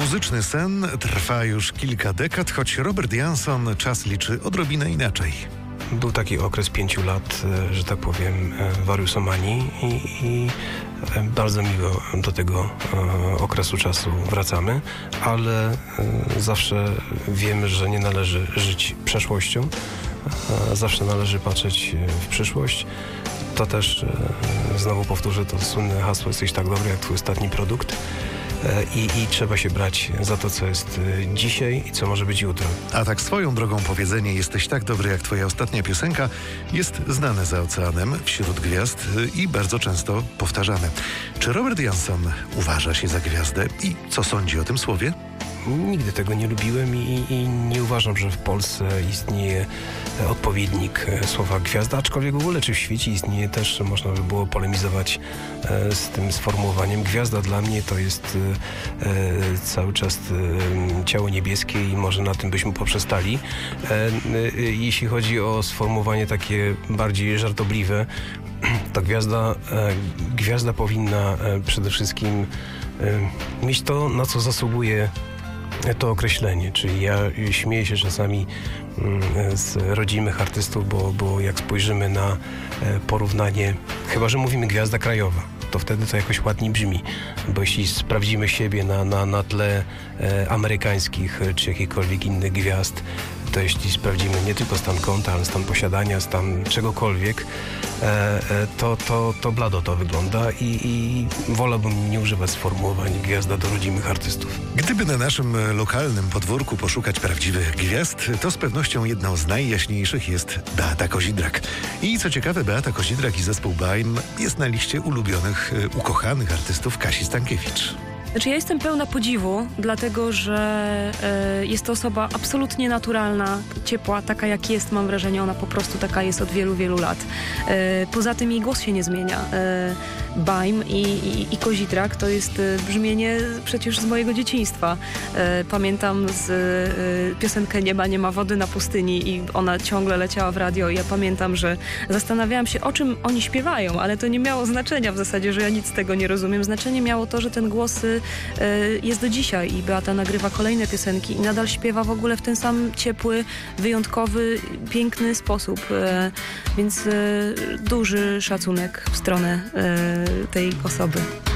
Muzyczny sen trwa już kilka dekad, choć Robert Johnson czas liczy odrobinę inaczej. Był taki okres 5 lat, że tak powiem, wariusomanii i bardzo miło do tego okresu czasu wracamy, ale zawsze wiemy, że nie należy żyć przeszłością, zawsze należy patrzeć w przyszłość. To też, znowu powtórzę to słynne hasło, jesteś tak dobry jak twój ostatni produkt. I trzeba się brać za to, co jest dzisiaj i co może być jutro. A tak swoją drogą powiedzenie jesteś tak dobry jak twoja ostatnia piosenka jest znane za oceanem, wśród gwiazd i bardzo często powtarzane. Czy Robert Johnson uważa się za gwiazdę i co sądzi o tym słowie? Nigdy tego nie lubiłem i nie uważam, że w Polsce istnieje odpowiednik słowa gwiazda, aczkolwiek w ogóle czy w świecie istnieje też, można by było polemizować z tym sformułowaniem. Gwiazda dla mnie to jest cały czas ciało niebieskie i może na tym byśmy poprzestali. Jeśli chodzi o sformułowanie takie bardziej żartobliwe, to gwiazda powinna przede wszystkim mieć to, na co zasługuje to określenie, czyli ja śmieję się czasami z rodzimych artystów, bo jak spojrzymy na porównanie, chyba że mówimy gwiazda krajowa, to wtedy to jakoś ładniej brzmi, bo jeśli sprawdzimy siebie na tle amerykańskich czy jakichkolwiek innych gwiazd, to jeśli sprawdzimy nie tylko stan konta, ale stan posiadania, stan czegokolwiek, to blado to wygląda i wolałbym nie używać sformułowań gwiazda do rodzimych artystów. Gdyby na naszym lokalnym podwórku poszukać prawdziwych gwiazd, to z pewnością jedną z najjaśniejszych jest Beata Kozidrak. I co ciekawe, Beata Kozidrak i zespół Baim jest na liście ulubionych, ukochanych artystów Kasi Stankiewicz. Znaczy ja jestem pełna podziwu, dlatego że jest to osoba absolutnie naturalna, ciepła, taka jak jest, mam wrażenie, ona po prostu taka jest od wielu, wielu lat. Poza tym jej głos się nie zmienia. Baim i Kozidrak to jest brzmienie przecież z mojego dzieciństwa. Pamiętam piosenkę Nie ma wody na pustyni i ona ciągle leciała w radio i ja pamiętam, że zastanawiałam się, o czym oni śpiewają, ale to nie miało znaczenia w zasadzie, że ja nic z tego nie rozumiem. Znaczenie miało to, że ten głos jest do dzisiaj i Beata nagrywa kolejne piosenki i nadal śpiewa w ogóle w ten sam ciepły, wyjątkowy, piękny sposób. Więc duży szacunek w stronę tej osoby.